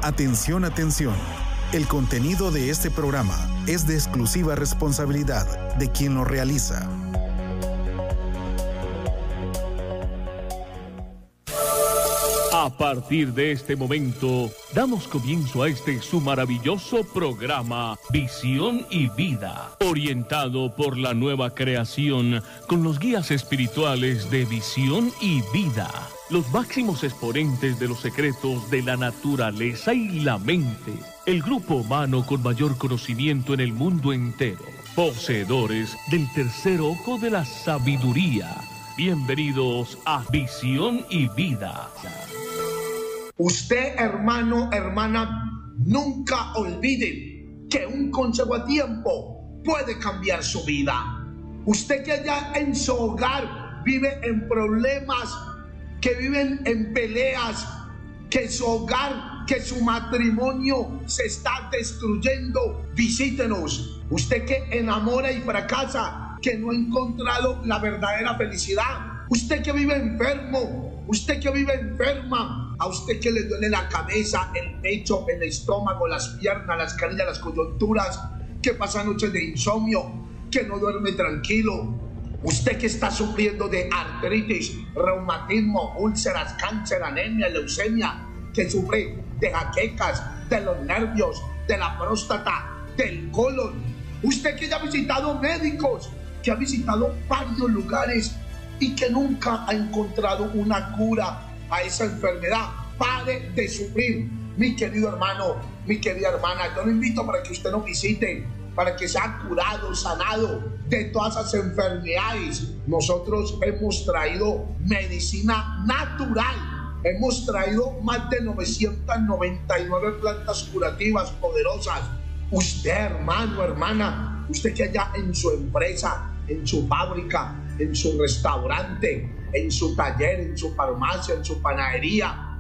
Atención, atención. El contenido de este programa es de exclusiva responsabilidad de quien lo realiza. A partir de este momento, damos comienzo a este su maravilloso programa Visión y Vida, orientado por la nueva creación con los guías espirituales de Visión y Vida, los máximos exponentes de los secretos de la naturaleza y la mente, el grupo humano con mayor conocimiento en el mundo entero, poseedores del tercer ojo de la sabiduría. Bienvenidos a Visión y Vida. Usted, hermano, hermana, nunca olvide que un consejo a tiempo puede cambiar su vida. Usted que allá en su hogar vive en problemas, que viven en peleas, que su hogar, que su matrimonio se está destruyendo, visítenos. Usted que enamora y fracasa, que no ha encontrado la verdadera felicidad. Usted que vive enfermo, usted que vive enferma, a usted que le duele la cabeza, el pecho, el estómago, las piernas, las carillas, las coyunturas, que pasa noches de insomnio, que no duerme tranquilo. Usted que está sufriendo de artritis, reumatismo, úlceras, cáncer, anemia, leucemia, que sufre de jaquecas, de los nervios, de la próstata, del colon. Usted que ya ha visitado médicos, que ha visitado varios lugares y que nunca ha encontrado una cura a esa enfermedad. Pare de sufrir, mi querido hermano, mi querida hermana. Yo lo invito para que usted nos visite, para que sea curado, sanado de todas esas enfermedades. Nosotros hemos traído medicina natural. Hemos traído más de 999 plantas curativas poderosas. Usted, hermano, hermana, usted que allá en su empresa, en su fábrica, en su restaurante, en su taller, en su farmacia, en su panadería,